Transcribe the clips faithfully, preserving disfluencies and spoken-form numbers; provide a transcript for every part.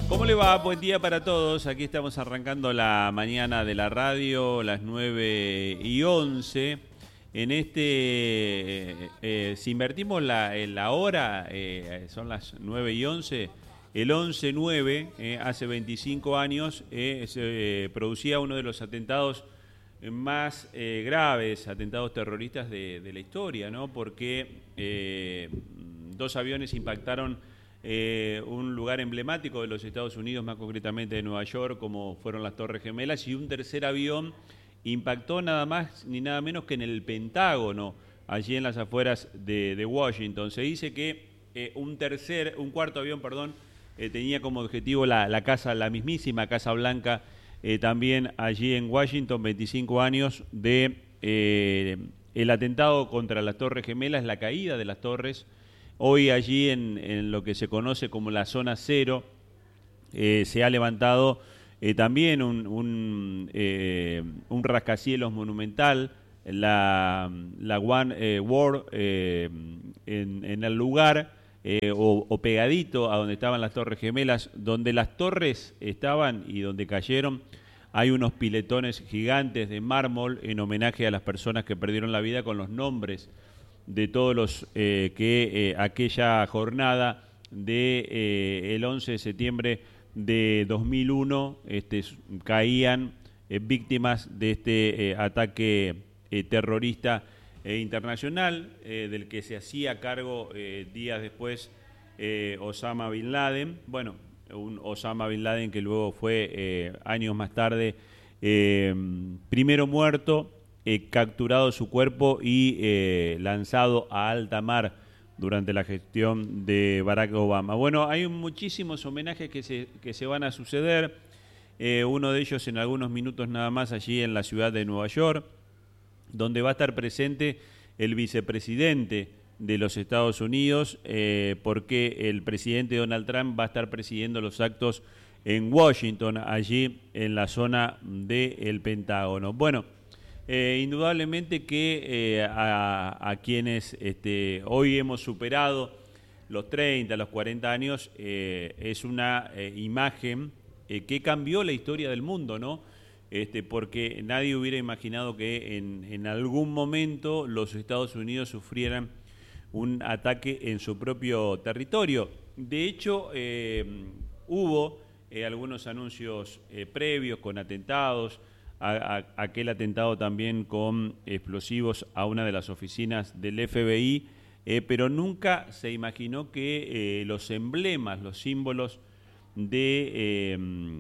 ¿Cómo le va? Buen día para todos. Aquí estamos arrancando la mañana de la radio, las nueve y once. En este, eh, eh, si invertimos la, en la hora, eh, son las nueve y once. El once nueve, eh, hace veinticinco años, eh, se eh, producía uno de los atentados más eh, graves, atentados terroristas de, de la historia, ¿no? Porque eh, dos aviones impactaron Eh, un lugar emblemático de los Estados Unidos, más concretamente de Nueva York, como fueron las Torres Gemelas, y un tercer avión impactó nada más ni nada menos que en el Pentágono, allí en las afueras de, de Washington. Se dice que eh, un tercer, un cuarto avión, perdón, eh, tenía como objetivo la, la casa, la mismísima Casa Blanca, eh, también allí en Washington, veinticinco años de eh, el atentado contra las Torres Gemelas, la caída de las torres. Hoy allí en, en lo que se conoce como la zona cero eh, se ha levantado eh, también un, un, eh, un rascacielos monumental, la, la One eh, World eh, en, en el lugar eh, o, o pegadito a donde estaban las Torres Gemelas, donde las torres estaban y donde cayeron. Hay unos piletones gigantes de mármol en homenaje a las personas que perdieron la vida con los nombres de todos los eh, que eh, aquella jornada de eh, el once de septiembre de dos mil uno este, caían eh, víctimas de este eh, ataque eh, terrorista eh, internacional eh, del que se hacía cargo eh, días después eh, Osama Bin Laden. Bueno, un Osama Bin Laden que luego fue eh, años más tarde eh, primero muerto, Eh, capturado su cuerpo y eh, lanzado a alta mar durante la gestión de Barack Obama. Bueno, hay muchísimos homenajes que se, que se van a suceder, eh, uno de ellos en algunos minutos nada más allí en la ciudad de Nueva York, donde va a estar presente el vicepresidente de los Estados Unidos, eh, porque el presidente Donald Trump va a estar presidiendo los actos en Washington, allí en la zona del Pentágono. Bueno, Eh, indudablemente que eh, a, a quienes este, hoy hemos superado los treinta, los cuarenta años, eh, es una eh, imagen eh, que cambió la historia del mundo, ¿no? Este, porque nadie hubiera imaginado que en, en algún momento los Estados Unidos sufrieran un ataque en su propio territorio. De hecho, eh, hubo eh, algunos anuncios eh, previos con atentados, A, a, aquel atentado también con explosivos a una de las oficinas del F B I, eh, pero nunca se imaginó que eh, los emblemas, los símbolos de eh,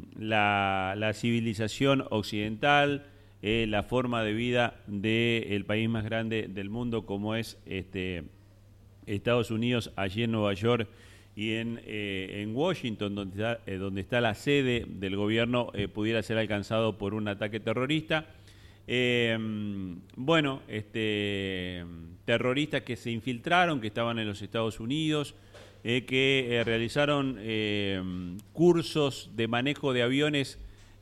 la, la civilización occidental, eh, la forma de vida del país más grande del mundo como es este, Estados Unidos, allí en Nueva York, y en, eh, en Washington, donde está, eh, donde está la sede del gobierno, eh, pudiera ser alcanzado por un ataque terrorista. Eh, bueno, este, terroristas que se infiltraron, que estaban en los Estados Unidos, eh, que eh, realizaron eh, cursos de manejo de aviones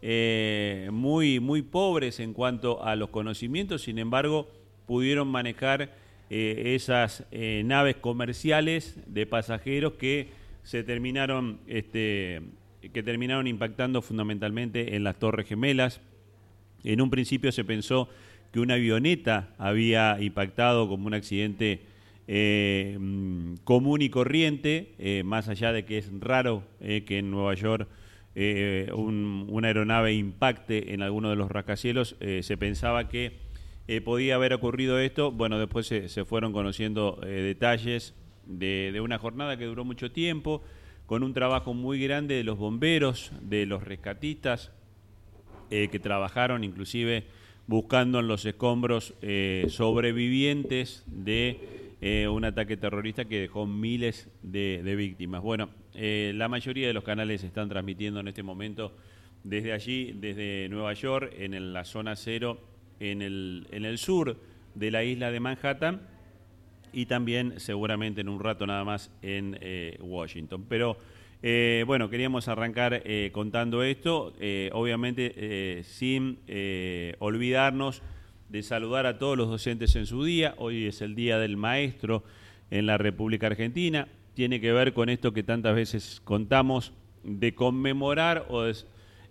eh, muy, muy pobres en cuanto a los conocimientos, sin embargo, pudieron manejar Eh, esas eh, naves comerciales de pasajeros que se terminaron este, que terminaron impactando fundamentalmente en las Torres Gemelas. En un principio se pensó que una avioneta había impactado como un accidente eh, común y corriente, eh, más allá de que es raro eh, que en Nueva York eh, un, una aeronave impacte en alguno de los rascacielos. Eh, se pensaba que Eh, podía haber ocurrido esto. Bueno, después se, se fueron conociendo eh, detalles de, de una jornada que duró mucho tiempo, con un trabajo muy grande de los bomberos, de los rescatistas, eh, que trabajaron inclusive buscando en los escombros eh, sobrevivientes de eh, un ataque terrorista que dejó miles de, de víctimas. Bueno, eh, la mayoría de los canales están transmitiendo en este momento desde allí, desde Nueva York, en el, la zona cero, En el, en el sur de la isla de Manhattan, y también seguramente en un rato nada más en eh, Washington. Pero eh, bueno, queríamos arrancar eh, contando esto, eh, obviamente eh, sin eh, olvidarnos de saludar a todos los docentes en su día. Hoy es el Día del Maestro en la República Argentina. Tiene que ver con esto que tantas veces contamos, de conmemorar o de,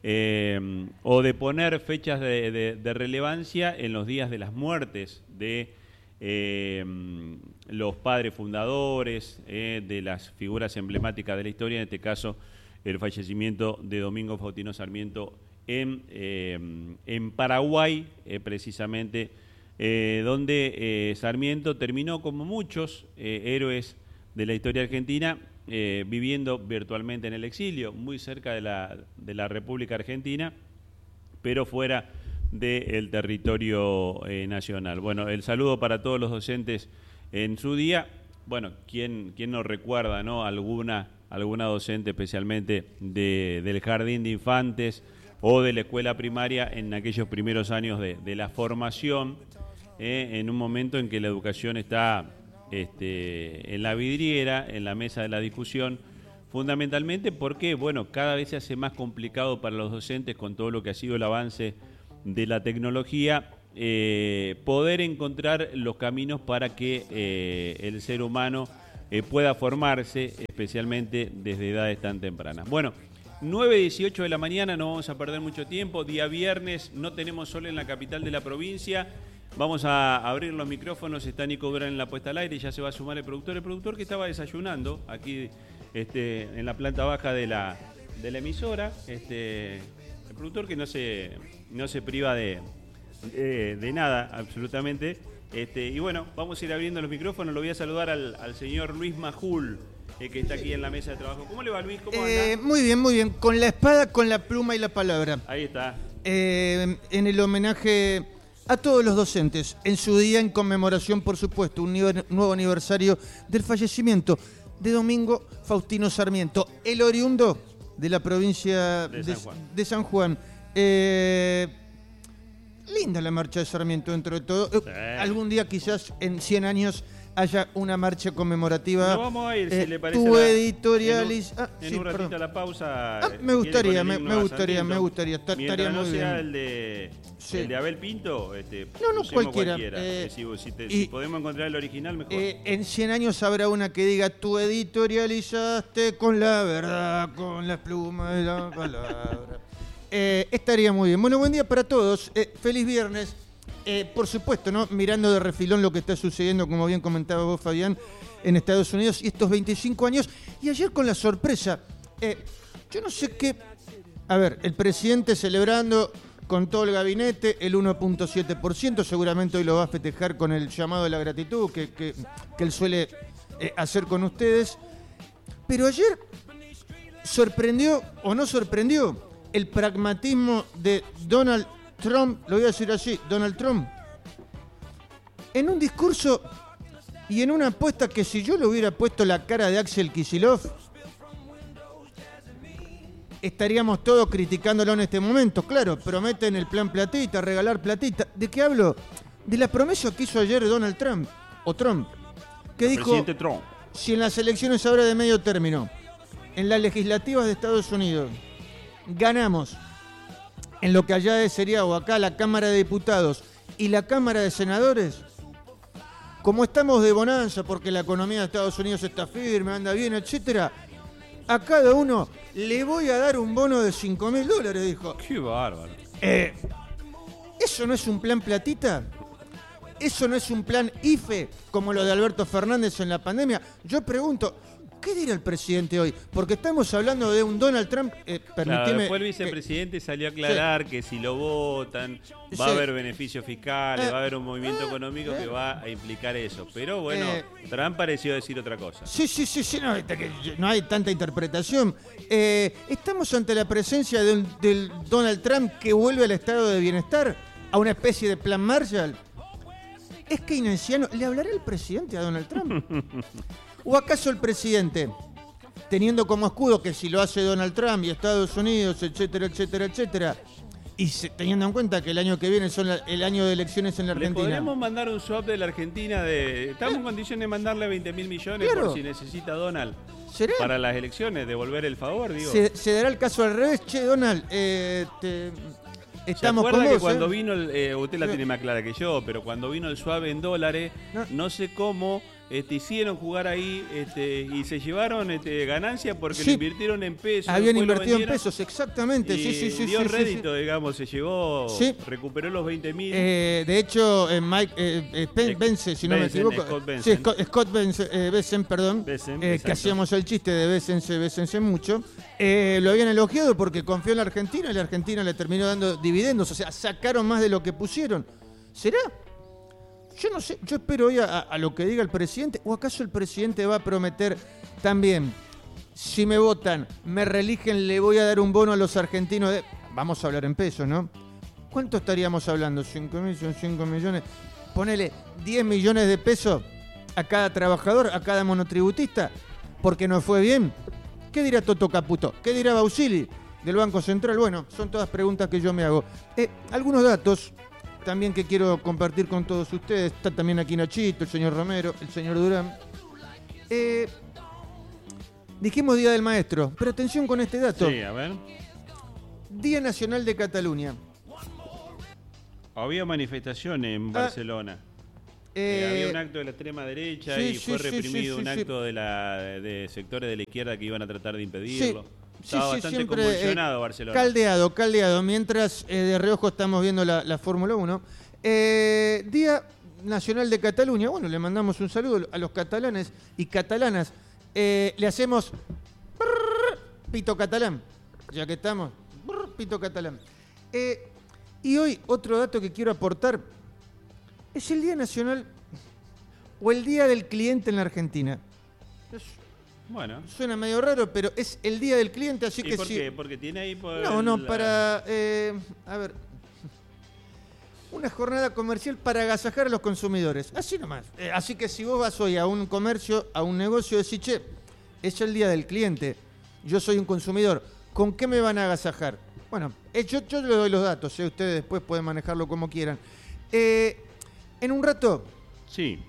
eh, o de poner fechas de, de, de relevancia en los días de las muertes de eh, los padres fundadores, eh, de las figuras emblemáticas de la historia, en este caso el fallecimiento de Domingo Faustino Sarmiento en, eh, en Paraguay, eh, precisamente, eh, donde eh, Sarmiento terminó, como muchos eh, héroes de la historia argentina, eh, viviendo virtualmente en el exilio, muy cerca de la, de la República Argentina, pero fuera del territorio eh, nacional. Bueno, el saludo para todos los docentes en su día. Bueno, ¿quién, quién nos recuerda, ¿no? alguna, alguna docente, especialmente de, del jardín de infantes o de la escuela primaria en aquellos primeros años de, de la formación, eh, en un momento en que la educación está este, en la vidriera, en la mesa de la discusión, fundamentalmente porque, bueno, cada vez se hace más complicado para los docentes con todo lo que ha sido el avance de la tecnología, eh, poder encontrar los caminos para que eh, el ser humano eh, pueda formarse, especialmente desde edades tan tempranas. Bueno, nueve dieciocho de la mañana, no vamos a perder mucho tiempo, día viernes, no tenemos sol en la capital de la provincia. Vamos a abrir los micrófonos, está Nico Durán en la puesta al aire y ya se va a sumar el productor, el productor que estaba desayunando aquí este, en la planta baja de la, de la emisora, este, el productor que no se, no se priva de, de, de nada, absolutamente. Este, y bueno, vamos a ir abriendo los micrófonos, lo voy a saludar al, al señor Luis Majul, eh, que está aquí en la mesa de trabajo. ¿Cómo le va, Luis? ¿Cómo anda? Eh, muy bien, muy bien, con la espada, con la pluma y la palabra. Ahí está. Eh, en el homenaje a todos los docentes, en su día en conmemoración, por supuesto, un nuevo aniversario del fallecimiento de Domingo Faustino Sarmiento, el oriundo de la provincia de, de San Juan. De San Juan. Eh, linda la marcha de Sarmiento dentro de todo. Sí. Algún día quizás en cien años haya una marcha conmemorativa. No vamos a ir, eh, si le parece. Tu la, editorialis. En un, ah, en sí, un ratito a la pausa. Ah, me gustaría, me, me gustaría, me gustaría. Estaría no muy sea bien. el de, sí. el de Abel Pinto, este, no, no, cualquiera. cualquiera. Eh, si, si, te, y, si podemos encontrar el original, mejor. Eh, en cien años habrá una que diga: tú editorializaste con la verdad, con las plumas y la palabra. eh, estaría muy bien. Bueno, buen día para todos. Eh, feliz viernes. Eh, por supuesto, ¿no? Mirando de refilón lo que está sucediendo, como bien comentaba vos, Fabián, en Estados Unidos y estos veinticinco años. Y ayer con la sorpresa, eh, yo no sé qué... A ver, el presidente celebrando con todo el gabinete el uno punto siete por ciento, seguramente hoy lo va a festejar con el llamado de la gratitud que, que, que él suele eh, hacer con ustedes. Pero ayer sorprendió, o no sorprendió, el pragmatismo de Donald Trump, lo voy a decir así, Donald Trump, en un discurso y en una apuesta que si yo le hubiera puesto la cara de Axel Kicillof, estaríamos todos criticándolo en este momento. Claro, prometen el plan platita, regalar platita. ¿De qué hablo? De la promesa que hizo ayer Donald Trump, o Trump, que el dijo, presidente Trump, si en las elecciones ahora de medio término, en las legislativas de Estados Unidos, ganamos en lo que allá sería o acá la Cámara de Diputados y la Cámara de Senadores, como estamos de bonanza porque la economía de Estados Unidos está firme, anda bien, etcétera, a cada uno le voy a dar un bono de cinco mil dólares, dijo. Qué bárbaro. Eh, ¿Eso no es un plan platita? ¿Eso no es un plan I F E como lo de Alberto Fernández en la pandemia? Yo pregunto, ¿qué dirá el presidente hoy? Porque estamos hablando de un Donald Trump, eh, permitime... Claro, después el vicepresidente que, salió a aclarar sí. que si lo votan va sí. a haber beneficios fiscales, eh, va a haber un movimiento eh, económico eh, que va a implicar eso. Pero bueno, eh, Trump pareció decir otra cosa. Sí, sí, sí, sí, no, no hay tanta interpretación. Eh, estamos ante la presencia del, del Donald Trump que vuelve al estado de bienestar, a una especie de plan Marshall. ¿Es keynesiano? ¿Le hablará el presidente a Donald Trump? ¿O acaso el presidente, teniendo como escudo que si lo hace Donald Trump y Estados Unidos, etcétera, etcétera, etcétera, y se, teniendo en cuenta que el año que viene son la, el año de elecciones en la Argentina... ¿Le podemos mandar un swap de la Argentina? de ¿Estamos ¿Eh? en condiciones de mandarle veinte mil millones claro. por si necesita Donald ¿Será? para las elecciones? ¿Devolver el favor? Digo. ¿Se, se dará el caso al revés? Che, Donald, eh, te... Estamos ¿Se acuerda con vos, que cuando eh? vino, el, eh, usted la tiene más clara que yo, pero cuando vino el swap en dólares, no, no sé cómo este, hicieron jugar ahí este, y se llevaron este, ganancia porque Sí. lo invirtieron en pesos. Habían después lo invertido en vendieron pesos, exactamente. Y Sí, sí, sí. dio sí, sí, rédito, sí. digamos, se llevó, Sí. recuperó los veinte mil. Eh, de hecho, eh, Mike eh, eh, Pen- Eh, Vence, si no Benson, me equivoco. Scott Sí, Benson. Scott, Scott Benson, eh, Benson, perdón. Benson, eh, que exacto. hacíamos el chiste de Bessense, Bessense mucho. Eh, lo habían elogiado porque confió en la Argentina y la Argentina le terminó dando dividendos. O sea, sacaron más de lo que pusieron. ¿Será? Yo no sé, yo espero hoy a, a lo que diga el presidente, o acaso el presidente va a prometer también, si me votan, me reeligen, le voy a dar un bono a los argentinos de... Vamos a hablar en pesos, ¿no? ¿Cuánto estaríamos hablando? ¿cinco mil? ¿Son cinco millones? Ponele diez millones de pesos a cada trabajador, a cada monotributista, porque nos fue bien. ¿Qué dirá Toto Caputo? ¿Qué dirá Bausili del Banco Central? Bueno, son todas preguntas que yo me hago. Eh, algunos datos también que quiero compartir con todos ustedes. Está también aquí Nachito, el señor Romero, el señor Durán. Eh, dijimos Día del Maestro, pero atención con este dato. Sí, a ver. Día Nacional de Cataluña. Había manifestación en Ah, Barcelona. Eh, Eh, había un acto de la extrema derecha sí, y sí, fue sí, reprimido sí, un sí, acto de, la, de sectores de la izquierda que iban a tratar de impedirlo. Sí, Estaba sí, sí, bastante siempre, convulsionado eh, Barcelona. Caldeado, caldeado. Mientras eh, de reojo estamos viendo la, la Fórmula uno. Eh, Día Nacional de Cataluña. Bueno, le mandamos un saludo a los catalanes y catalanas. Eh, le hacemos brrr, pito catalán, ya que estamos. Brrr, pito catalán. Eh, y hoy otro dato que quiero aportar es el Día Nacional o el Día del Cliente en la Argentina. Es- Bueno. Suena medio raro, pero es el Día del Cliente, así ¿Y que por sí. qué? Porque tiene ahí por No, no, la- para... eh, a ver... Una jornada comercial para agasajar a los consumidores. Así nomás. Eh, así que si vos vas hoy a un comercio, a un negocio, decís, che, es el Día del Cliente, yo soy un consumidor, ¿con qué me van a agasajar? Bueno, eh, yo, yo le doy los datos, eh, ustedes después pueden manejarlo como quieran. Eh, en un rato Sí.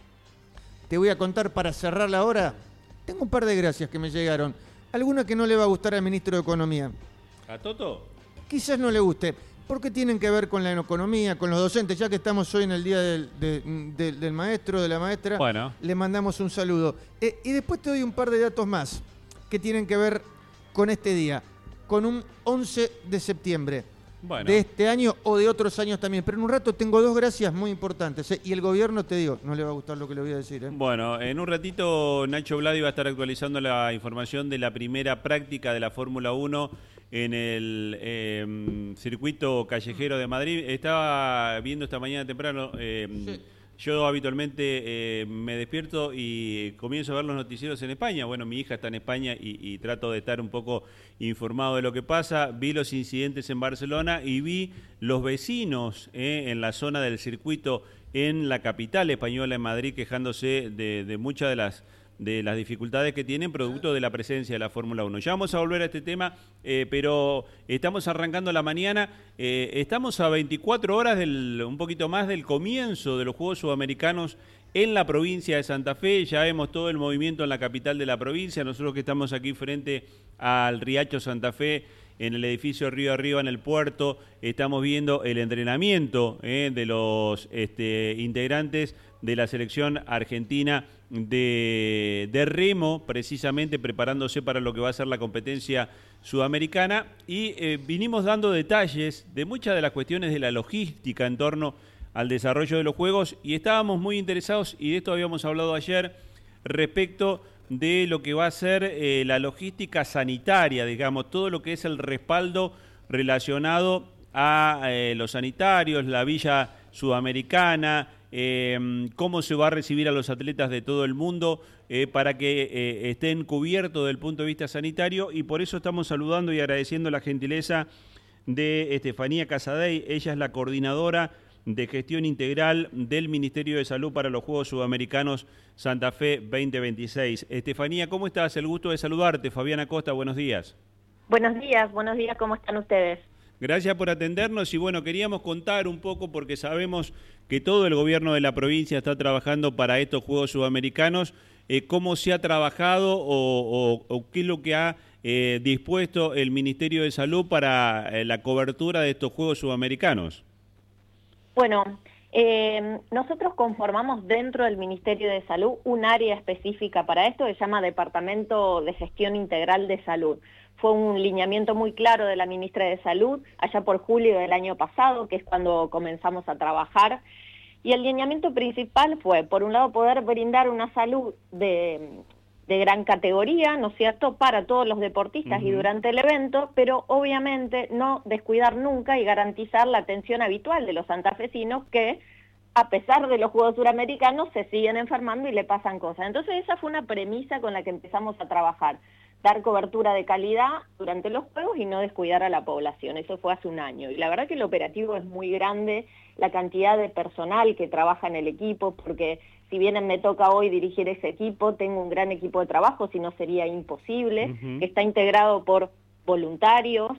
te voy a contar para cerrar la hora. Tengo un par de gracias que me llegaron. Alguna que no le va a gustar al ministro de Economía. ¿A Toto? Quizás no le guste, porque tienen que ver con la economía, con los docentes. Ya que estamos hoy en el Día del, de- de- del Maestro, de la Maestra, Bueno. le mandamos un saludo. Eh, y después te doy un par de datos más que tienen que ver con este día, con un once de septiembre. Bueno. De este año o de otros años también. Pero en un rato tengo dos gracias muy importantes. ¿eh? Y el gobierno, te digo, no le va a gustar lo que le voy a decir. ¿eh? Bueno, en un ratito Nacho Vladi va a estar actualizando la información de la primera práctica de la Fórmula uno en el eh, circuito callejero de Madrid. Estaba viendo esta mañana temprano, eh, Sí. yo habitualmente eh, me despierto y comienzo a ver los noticieros en España. Bueno, mi hija está en España y, y trato de estar un poco informado de lo que pasa. Vi los incidentes en Barcelona y vi los vecinos eh, en la zona del circuito en la capital española, en Madrid, quejándose de, de muchas de las de las dificultades que tienen producto de la presencia de la Fórmula uno. Ya vamos a volver a este tema, eh, pero estamos arrancando la mañana, eh, estamos a veinticuatro horas, del, un poquito más del comienzo de los Juegos Sudamericanos en la provincia de Santa Fe. Ya vemos todo el movimiento en la capital de la provincia. Nosotros que estamos aquí frente al Riacho Santa Fe, en el edificio Río Arriba, en el puerto, estamos viendo el entrenamiento eh, de los este, integrantes de la selección argentina de, de remo, precisamente preparándose para lo que va a ser la competencia sudamericana. Y eh, vinimos dando detalles de muchas de las cuestiones de la logística en torno al desarrollo de los Juegos, y estábamos muy interesados, y de esto habíamos hablado ayer, respecto de lo que va a ser eh, la logística sanitaria, digamos, todo lo que es el respaldo relacionado a eh, los sanitarios, la Villa Sudamericana, eh, cómo se va a recibir a los atletas de todo el mundo eh, para que eh, estén cubiertos desde el punto de vista sanitario, y por eso estamos saludando y agradeciendo la gentileza de Estefanía Casadei. Ella es la coordinadora de gestión integral del Ministerio de Salud para los Juegos Sudamericanos Santa Fe veinte veintiséis. Estefanía, ¿cómo estás? El gusto de saludarte. Fabiana Costa, buenos días. Buenos días, buenos días, ¿cómo están ustedes? Gracias por atendernos, y bueno, queríamos contar un poco, porque sabemos que todo el gobierno de la provincia está trabajando para estos Juegos Sudamericanos, eh, cómo se ha trabajado o, o, o qué es lo que ha eh, dispuesto el Ministerio de Salud para eh, la cobertura de estos Juegos Sudamericanos. Bueno, Eh, nosotros conformamos dentro del Ministerio de Salud un área específica para esto que se llama Departamento de Gestión Integral de Salud. Fue un lineamiento muy claro de la ministra de Salud allá por julio del año pasado, que es cuando comenzamos a trabajar. Y el lineamiento principal fue, por un lado, poder brindar una salud de, de gran categoría, ¿no es cierto?, para todos los deportistas uh-huh. y durante el evento, pero obviamente no descuidar nunca y garantizar la atención habitual de los santafesinos que, a pesar de los Juegos Suramericanos, se siguen enfermando y le pasan cosas. Entonces esa fue una premisa con la que empezamos a trabajar, dar cobertura de calidad durante los Juegos y no descuidar a la población. Eso fue hace un año. Y la verdad que el operativo es muy grande, la cantidad de personal que trabaja en el equipo, porque si bien me toca hoy dirigir ese equipo, tengo un gran equipo de trabajo, si no sería imposible, uh-huh. que está integrado por voluntarios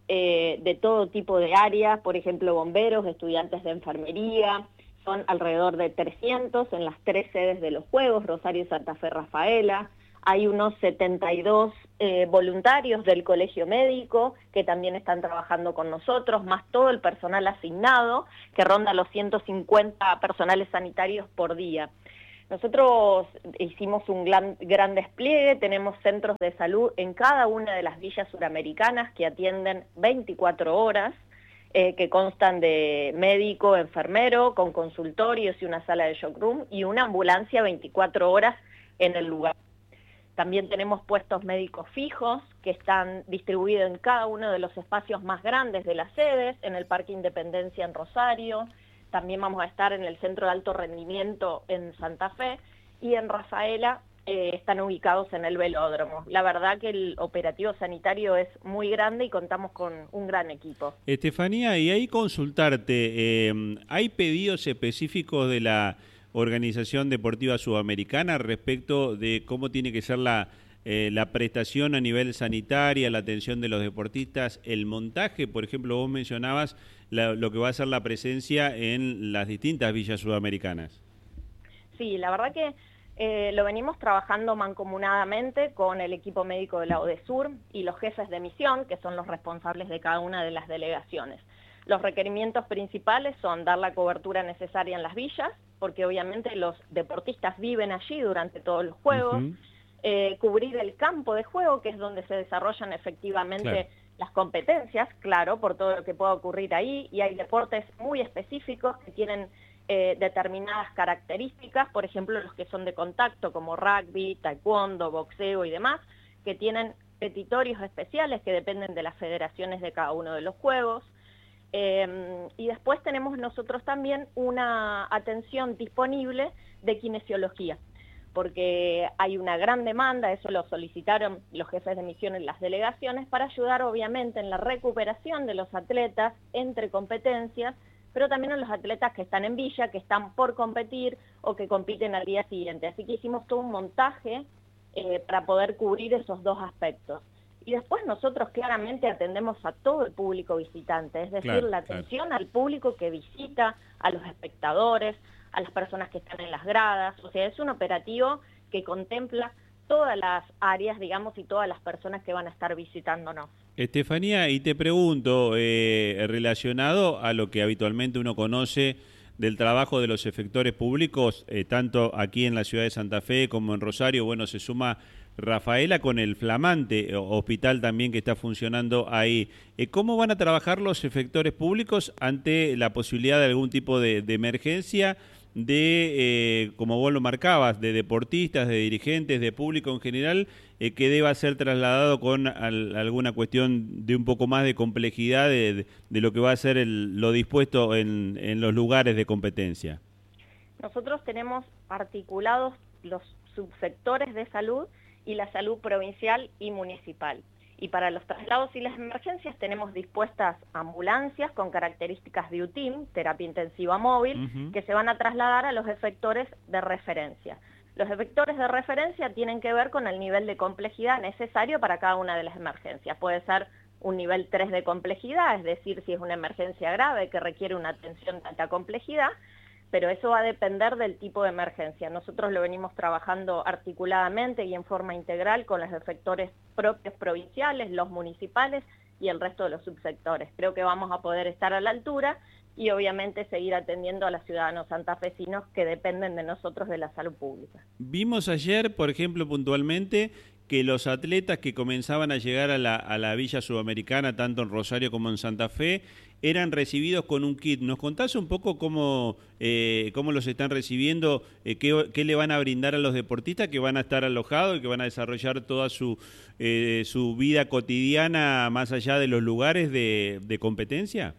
eh, de todo tipo de áreas, por ejemplo, bomberos, estudiantes de enfermería, son alrededor de trescientos en las tres sedes de los Juegos, Rosario, Santa Fe, Rafaela. Hay unos setenta y dos eh, voluntarios del Colegio Médico que también están trabajando con nosotros, más todo el personal asignado, que ronda los ciento cincuenta personales sanitarios por día. Nosotros hicimos un gran, gran despliegue, tenemos centros de salud en cada una de las villas suramericanas que atienden veinticuatro horas, eh, que constan de médico, enfermero, con consultorios y una sala de shock room, y una ambulancia veinticuatro horas en el lugar. También tenemos puestos médicos fijos que están distribuidos en cada uno de los espacios más grandes de las sedes, en el Parque Independencia en Rosario, también vamos a estar en el Centro de Alto Rendimiento en Santa Fe, y en Rafaela eh, están ubicados en el velódromo. La verdad que el operativo sanitario es muy grande y contamos con un gran equipo. Estefanía, y ahí consultarte, eh, ¿hay pedidos específicos de la Organización Deportiva Sudamericana respecto de cómo tiene que ser la, eh, la prestación a nivel sanitaria, la atención de los deportistas, el montaje? Por ejemplo, vos mencionabas la, lo que va a ser la presencia en las distintas villas sudamericanas. Sí, la verdad que eh, lo venimos trabajando mancomunadamente con el equipo médico de la ODESUR y los jefes de misión, que son los responsables de cada una de las delegaciones. Los requerimientos principales son dar la cobertura necesaria en las villas, porque obviamente los deportistas viven allí durante todos los Juegos, uh-huh. eh, cubrir el campo de juego, que es donde se desarrollan efectivamente claro. las competencias, claro, por todo lo que pueda ocurrir ahí, y hay deportes muy específicos que tienen eh, determinadas características, por ejemplo, los que son de contacto, como rugby, taekwondo, boxeo y demás, que tienen petitorios especiales que dependen de las federaciones de cada uno de los Juegos. Eh, y después tenemos nosotros también una atención disponible de kinesiología, porque hay una gran demanda, eso lo solicitaron los jefes de misión en las delegaciones, para ayudar obviamente en la recuperación de los atletas entre competencias, pero también en los atletas que están en villa, que están por competir o que compiten al día siguiente. Así que hicimos todo un montaje eh, para poder cubrir esos dos aspectos. Y después nosotros claramente atendemos a todo el público visitante, es decir, claro, la atención claro. al público que visita, a los espectadores, a las personas que están en las gradas. O sea, es un operativo que contempla todas las áreas, digamos, y todas las personas que van a estar visitándonos. Estefanía, y te pregunto, eh, relacionado a lo que habitualmente uno conoce del trabajo de los efectores públicos, eh, tanto aquí en la ciudad de Santa Fe como en Rosario, bueno, se suma Rafaela con el flamante hospital también que está funcionando ahí. Eh, ¿Cómo van a trabajar los efectores públicos ante la posibilidad de algún tipo de, de emergencia de, eh, como vos lo marcabas, de deportistas, de dirigentes, de público en general, eh, que deba ser trasladado con al, alguna cuestión de un poco más de complejidad de, de, de lo que va a ser el, lo dispuesto en, en los lugares de competencia? Nosotros tenemos articulados los subsectores de salud y la salud provincial y municipal. Y para los traslados y las emergencias tenemos dispuestas ambulancias con características de U T I M, terapia intensiva móvil, uh-huh. que se van a trasladar a los efectores de referencia. Los efectores de referencia tienen que ver con el nivel de complejidad necesario para cada una de las emergencias. Puede ser un nivel tres de complejidad, es decir, si es una emergencia grave que requiere una atención de alta complejidad, pero eso va a depender del tipo de emergencia. Nosotros lo venimos trabajando articuladamente y en forma integral con los efectores propios provinciales, los municipales y el resto de los subsectores. Creo que vamos a poder estar a la altura y obviamente seguir atendiendo a los ciudadanos santafesinos que dependen de nosotros de la salud pública. Vimos ayer, por ejemplo, puntualmente, que los atletas que comenzaban a llegar a la, a la Villa Sudamericana, tanto en Rosario como en Santa Fe, eran recibidos con un kit. ¿Nos contás un poco cómo, eh, cómo los están recibiendo, eh, qué, qué le van a brindar a los deportistas que van a estar alojados y que van a desarrollar toda su, eh, su vida cotidiana más allá de los lugares de, de competencia?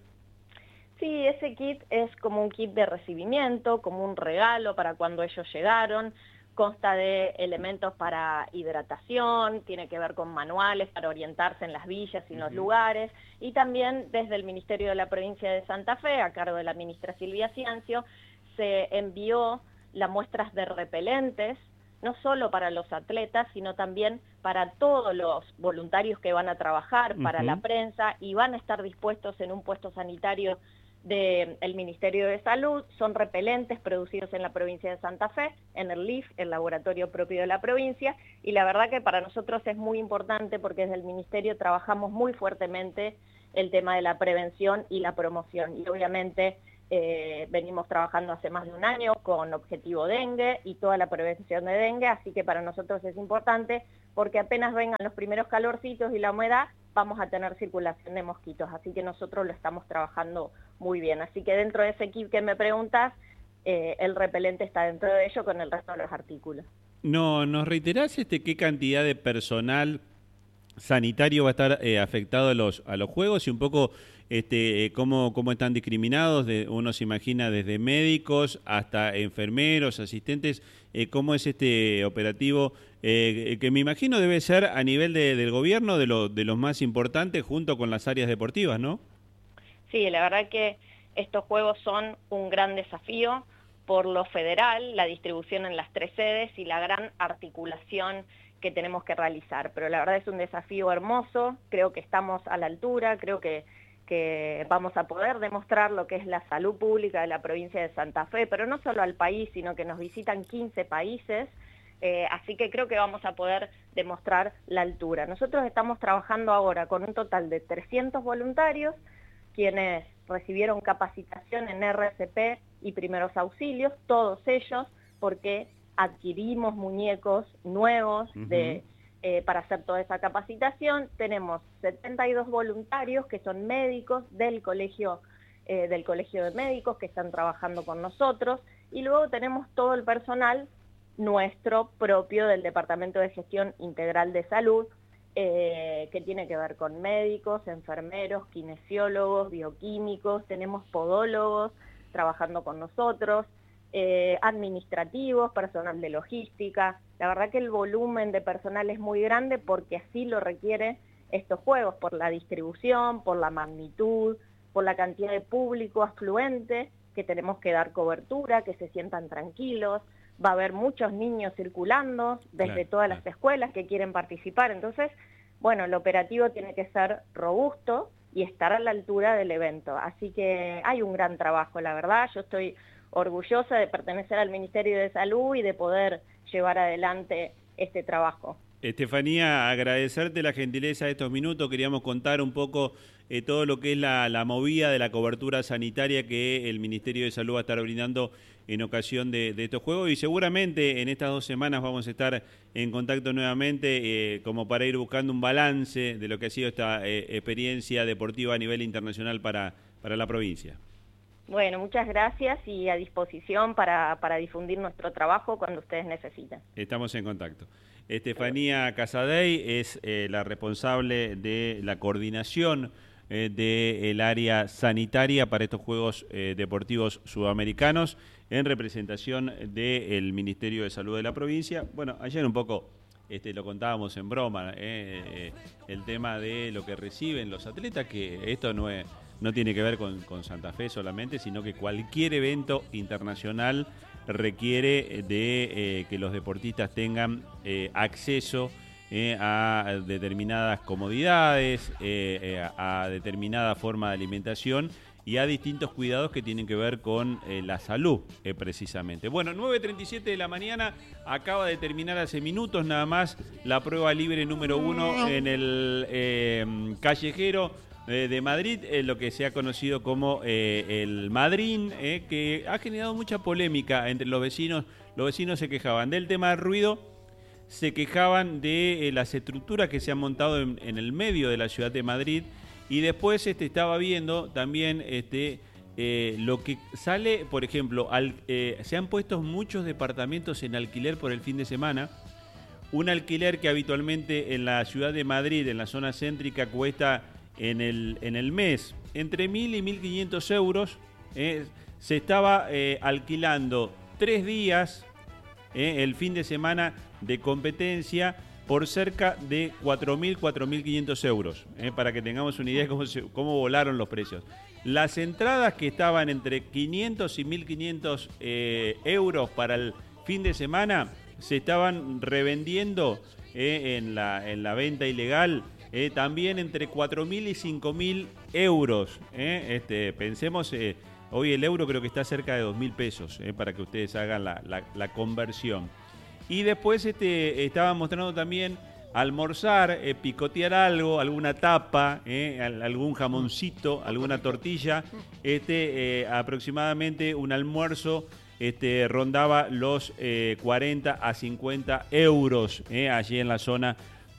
Sí, ese kit es como un kit de recibimiento, como un regalo para cuando ellos llegaron. Consta de elementos para hidratación, tiene que ver con manuales para orientarse en las villas y en los lugares, y también desde el Ministerio de la Provincia de Santa Fe, a cargo de la ministra Silvia Ciancio, se envió las muestras de repelentes, no solo para los atletas, sino también para todos los voluntarios que van a trabajar, para uh-huh. la prensa, y van a estar dispuestos en un puesto sanitario del Ministerio de Salud. Son repelentes producidos en la provincia de Santa Fe, en el L I F, el laboratorio propio de la provincia, y la verdad que para nosotros es muy importante porque desde el Ministerio trabajamos muy fuertemente el tema de la prevención y la promoción, y obviamente eh, venimos trabajando hace más de un año con Objetivo Dengue y toda la prevención de dengue, así que para nosotros es importante porque apenas vengan los primeros calorcitos y la humedad, vamos a tener circulación de mosquitos, así que nosotros lo estamos trabajando muy bien. Así que dentro de ese kit que me preguntas, eh, el repelente está dentro de ello con el resto de los artículos. No, ¿nos reiterás este, qué cantidad de personal sanitario va a estar eh, afectado a los, a los juegos y un poco este, eh, cómo, cómo están discriminados? De, uno se imagina desde médicos hasta enfermeros, asistentes, eh, ¿cómo es este operativo? Eh, que me imagino debe ser a nivel de, del gobierno de, lo, de los más importantes junto con las áreas deportivas, ¿no? Sí, la verdad que estos juegos son un gran desafío por lo federal, la distribución en las tres sedes y la gran articulación que tenemos que realizar. Pero la verdad es un desafío hermoso, creo que estamos a la altura, creo que, que vamos a poder demostrar lo que es la salud pública de la provincia de Santa Fe, pero no solo al país, sino que nos visitan quince países, eh, así que creo que vamos a poder demostrar la altura. Nosotros estamos trabajando ahora con un total de trescientos voluntarios, quienes recibieron capacitación en R C P y primeros auxilios, todos ellos, porque adquirimos muñecos nuevos de, eh, para hacer toda esa capacitación. Tenemos setenta y dos voluntarios que son médicos del colegio, eh, del colegio de médicos que están trabajando con nosotros, y luego tenemos todo el personal nuestro propio del Departamento de Gestión Integral de Salud, Eh, que tiene que ver con médicos, enfermeros, kinesiólogos, bioquímicos, tenemos podólogos trabajando con nosotros, eh, administrativos, personal de logística. La verdad que el volumen de personal es muy grande porque así lo requiere estos juegos, por la distribución, por la magnitud, por la cantidad de público afluente que tenemos que dar cobertura, que se sientan tranquilos. Va a haber muchos niños circulando desde claro, todas claro. las escuelas que quieren participar. Entonces, bueno, el operativo tiene que ser robusto y estar a la altura del evento. Así que hay un gran trabajo, la verdad. Yo estoy orgullosa de pertenecer al Ministerio de Salud y de poder llevar adelante este trabajo. Estefanía, agradecerte la gentileza de estos minutos. Queríamos contar un poco eh, todo lo que es la, la movida de la cobertura sanitaria que el Ministerio de Salud va a estar brindando en ocasión de, de estos juegos, y seguramente en estas dos semanas vamos a estar en contacto nuevamente eh, como para ir buscando un balance de lo que ha sido esta eh, experiencia deportiva a nivel internacional para, para la provincia. Bueno, muchas gracias y a disposición para, para difundir nuestro trabajo cuando ustedes necesiten. Estamos en contacto. Estefanía Casadei es eh, la responsable de la coordinación eh, del área sanitaria para estos Juegos eh, Deportivos Sudamericanos en representación del Ministerio de Salud de la provincia. Bueno, ayer un poco este, lo contábamos en broma, eh, eh, el tema de lo que reciben los atletas, que esto no es... no tiene que ver con, con Santa Fe solamente, sino que cualquier evento internacional requiere de eh, que los deportistas tengan eh, acceso eh, a determinadas comodidades, eh, eh, a determinada forma de alimentación y a distintos cuidados que tienen que ver con eh, la salud, eh, precisamente. Bueno, nueve treinta y siete de la mañana, acaba de terminar hace minutos nada más la prueba libre número uno en el eh, callejero. eh, de Madrid, eh, lo que se ha conocido como eh, el Madrín, eh, que ha generado mucha polémica entre los vecinos. Los vecinos se quejaban del tema del ruido, se quejaban de eh, las estructuras que se han montado en, en el medio de la ciudad de Madrid, y después este, estaba viendo también este, eh, lo que sale, por ejemplo, al, eh, se han puesto muchos departamentos en alquiler por el fin de semana. Un alquiler que habitualmente en la ciudad de Madrid, en la zona céntrica, cuesta en el, en el mes entre mil y mil quinientos euros. Eh, se estaba eh, alquilando tres días, eh, el fin de semana de competencia, por cerca de cuatro mil, cuatro mil quinientos euros, eh, para que tengamos una idea de cómo, se, cómo volaron los precios. Las entradas que estaban entre quinientos y mil quinientos eh, euros para el fin de semana se estaban revendiendo eh, en, la, en la venta ilegal eh, también entre cuatro mil y cinco mil euros. Eh. Este, pensemos, eh, hoy el euro creo que está cerca de dos mil pesos, eh, para que ustedes hagan la, la, la conversión. Y después este, estaban mostrando también almorzar, eh, picotear algo, alguna tapa, eh, algún jamoncito, alguna tortilla. Este, eh, aproximadamente un almuerzo Este, rondaba los eh, cuarenta a cincuenta euros eh, allí en la zona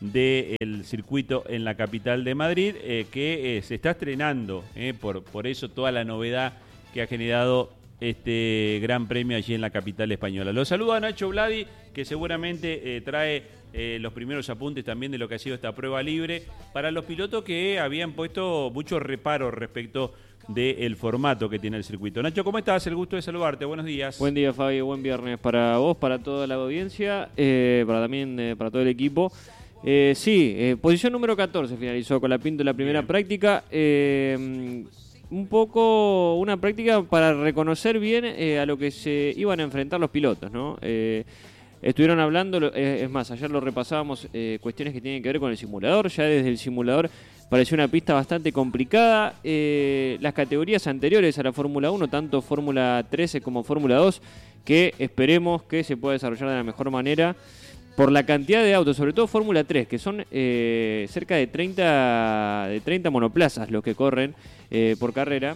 del circuito en la capital de Madrid, eh, que eh, se está estrenando, eh, por, por eso toda la novedad que ha generado este gran premio allí en la capital española. Los saludo a Nacho Vladi, que seguramente eh, trae eh, los primeros apuntes también de lo que ha sido esta prueba libre para los pilotos que habían puesto muchos reparos respecto del formato que tiene el circuito. Nacho, ¿cómo estás? El gusto de saludarte. Buenos días. Buen día, Fabio. Buen viernes para vos, para toda la audiencia, eh, para también eh, para todo el equipo. Eh, sí, eh, posición número catorce finalizó con la Pinto en la primera Bien. práctica. Eh, un poco una práctica para reconocer bien eh, a lo que se iban a enfrentar los pilotos, ¿no? Eh, Estuvieron hablando, eh, es más, ayer lo repasábamos, eh, cuestiones que tienen que ver con el simulador. Ya desde el simulador pareció una pista bastante complicada. Eh, las categorías anteriores a la Fórmula uno, tanto Fórmula trece como Fórmula dos, que esperemos que se pueda desarrollar de la mejor manera por la cantidad de autos, sobre todo Fórmula tres, que son eh, cerca de treinta, de treinta monoplazas los que corren eh, por carrera.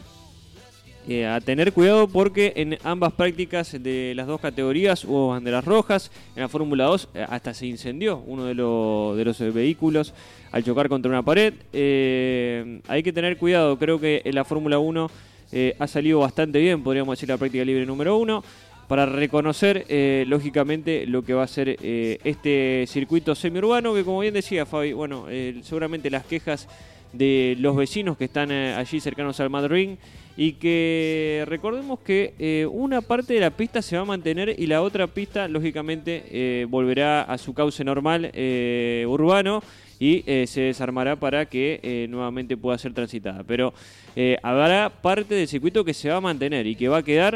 Eh, a tener cuidado porque en ambas prácticas de las dos categorías hubo banderas rojas. En la Fórmula dos eh, hasta se incendió uno de, lo, de los vehículos al chocar contra una pared. Eh, hay que tener cuidado, creo que en la Fórmula uno eh, ha salido bastante bien, podríamos decir, la práctica libre número uno, para reconocer eh, lógicamente lo que va a ser eh, este circuito semiurbano, que como bien decía Fabi, bueno, eh, seguramente las quejas de los vecinos que están eh, allí cercanos al Madrid, y que recordemos que eh, una parte de la pista se va a mantener y la otra pista lógicamente eh, volverá a su cauce normal eh, urbano y eh, se desarmará para que eh, nuevamente pueda ser transitada, pero eh, habrá parte del circuito que se va a mantener y que va a quedar.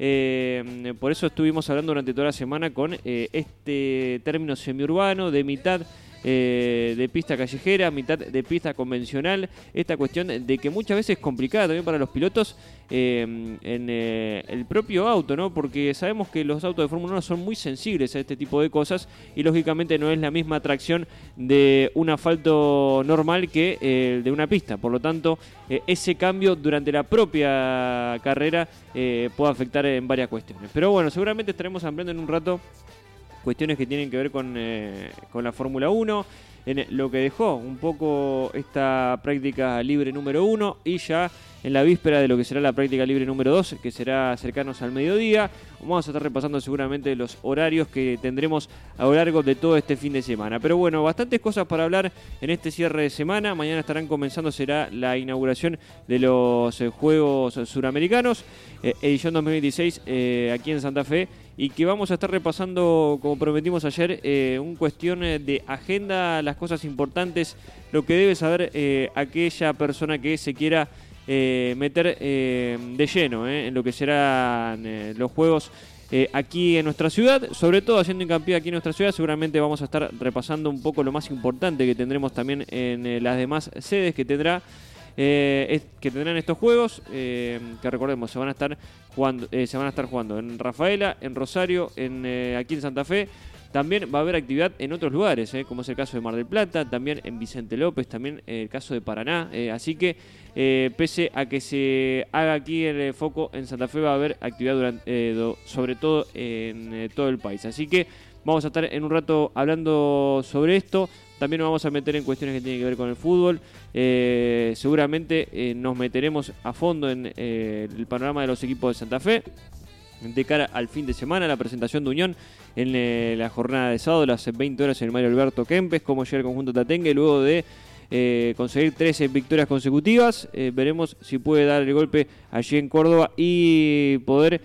Eh, por eso estuvimos hablando durante toda la semana con eh, este término semiurbano de mitad Eh, de pista callejera, mitad de pista convencional. Esta cuestión de que muchas veces es complicada también para los pilotos eh, en eh, el propio auto, ¿no? Porque sabemos que los autos de Fórmula uno son muy sensibles a este tipo de cosas y lógicamente no es la misma tracción de un asfalto normal que eh, de una pista. Por lo tanto, eh, ese cambio durante la propia carrera eh, puede afectar en varias cuestiones. Pero bueno, seguramente estaremos ampliando en un rato cuestiones que tienen que ver con, eh, con la Fórmula uno, en lo que dejó un poco esta práctica libre número uno y ya en la víspera de lo que será la práctica libre número dos, que será cercanos al mediodía. Vamos a estar repasando seguramente los horarios que tendremos a lo largo de todo este fin de semana. Pero bueno, bastantes cosas para hablar en este cierre de semana. Mañana estarán comenzando, será la inauguración de los eh, Juegos Suramericanos, eh, edición dos mil veintiséis eh, aquí en Santa Fe, y que vamos a estar repasando, como prometimos ayer, eh, un cuestión de agenda, las cosas importantes, lo que debe saber eh, aquella persona que se quiera eh, meter eh, de lleno eh, en lo que serán eh, los juegos eh, aquí en nuestra ciudad, sobre todo haciendo hincapié aquí en nuestra ciudad. Seguramente vamos a estar repasando un poco lo más importante que tendremos también en eh, las demás sedes que tendrá Eh, es, que tendrán estos juegos, eh, que recordemos se van a estar jugando, eh, se van a estar jugando en Rafaela, en Rosario, en eh, aquí en Santa Fe, también va a haber actividad en otros lugares, eh, como es el caso de Mar del Plata, también en Vicente López, también el caso de Paraná. Eh, así que, eh, pese a que se haga aquí el foco en Santa Fe, va a haber actividad durante, eh, do, sobre todo en eh, todo el país. Así que vamos a estar en un rato hablando sobre esto. También nos vamos a meter en cuestiones que tienen que ver con el fútbol. Eh, seguramente eh, nos meteremos a fondo en eh, el panorama de los equipos de Santa Fe de cara al fin de semana, la presentación de Unión en eh, la jornada de sábado, las veinte horas en el Mario Alberto Kempes, cómo llega el conjunto tatengue luego de eh, conseguir trece victorias consecutivas. Eh, veremos si puede dar el golpe allí en Córdoba y poder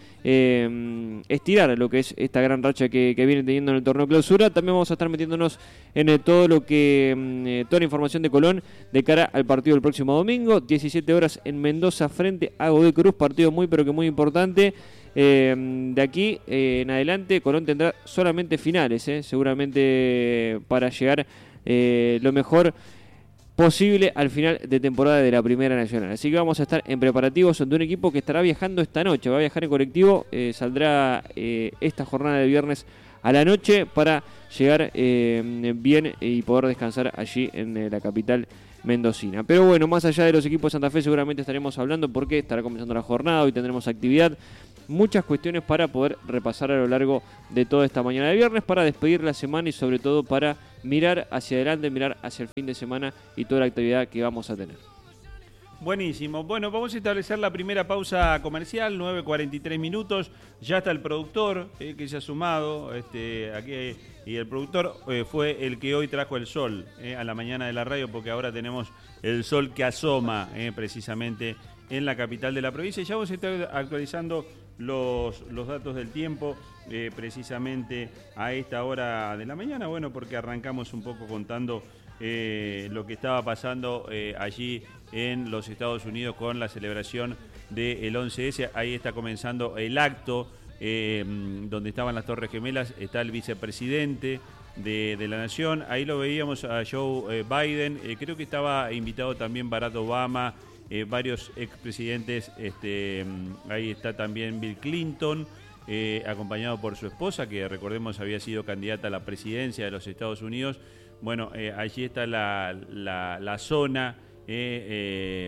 eh, estirar lo que es esta gran racha que, que viene teniendo en el torneo clausura. También vamos a estar metiéndonos en eh, todo lo que eh, toda la información de Colón de cara al partido del próximo domingo, diecisiete horas en Mendoza frente a Godoy Cruz, partido muy pero que muy importante. Eh, de aquí eh, en adelante Colón tendrá solamente finales, eh, seguramente para llegar eh, lo mejor posible al final de temporada de la Primera Nacional. Así que vamos a estar en preparativos de un equipo que estará viajando esta noche, va a viajar en colectivo, eh, saldrá eh, esta jornada de viernes a la noche para llegar eh, bien y poder descansar allí en eh, la capital mendocina. Pero bueno, más allá de los equipos de Santa Fe seguramente estaremos hablando porque estará comenzando la jornada, hoy tendremos actividad, muchas cuestiones para poder repasar a lo largo de toda esta mañana de viernes, para despedir la semana y sobre todo para mirar hacia adelante, mirar hacia el fin de semana y toda la actividad que vamos a tener. Buenísimo. Bueno, vamos a establecer la primera pausa comercial, nueve cuarenta y tres minutos. Ya está el productor eh, que se ha sumado este, aquí, y el productor eh, fue el que hoy trajo el sol eh, a la mañana de la radio, porque ahora tenemos el sol que asoma eh, precisamente en la capital de la provincia. Y ya vamos a estar actualizando los, los datos del tiempo eh, precisamente a esta hora de la mañana. Bueno, porque arrancamos un poco contando eh, lo que estaba pasando eh, allí en los Estados Unidos con la celebración del once ese. Ahí está comenzando el acto eh, donde estaban las Torres Gemelas. Está el vicepresidente de, de la Nación. Ahí lo veíamos a Joe eh, Biden. Eh, creo que estaba invitado también Barack Obama, eh, varios expresidentes. Este, ahí está también Bill Clinton, eh, acompañado por su esposa, que recordemos había sido candidata a la presidencia de los Estados Unidos. Bueno, eh, allí está la, la, la zona Eh, eh,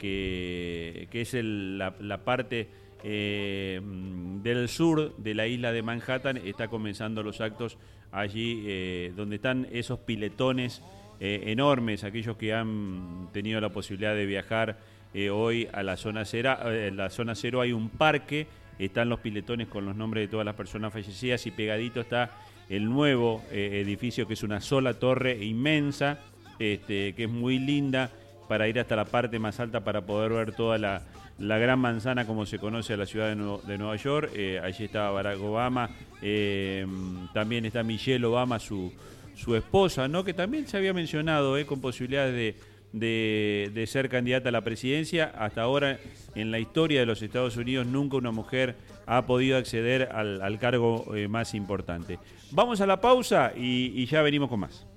que, que es el, la, la parte eh, del sur de la isla de Manhattan. Está comenzando los actos allí eh, donde están esos piletones eh, enormes, aquellos que han tenido la posibilidad de viajar eh, hoy a la zona cero. Eh, en la zona cero hay un parque, están los piletones con los nombres de todas las personas fallecidas y pegadito está el nuevo eh, edificio, que es una sola torre inmensa, este, que es muy linda, para ir hasta la parte más alta para poder ver toda la, la gran manzana como se conoce a la ciudad de, Nuevo, de Nueva York. Eh, allí está Barack Obama, eh, también está Michelle Obama, su, su esposa, ¿no? Que también se había mencionado eh, con posibilidades de, de, de ser candidata a la presidencia. Hasta ahora en la historia de los Estados Unidos nunca una mujer ha podido acceder al, al cargo eh, más importante. Vamos a la pausa y, y ya venimos con más.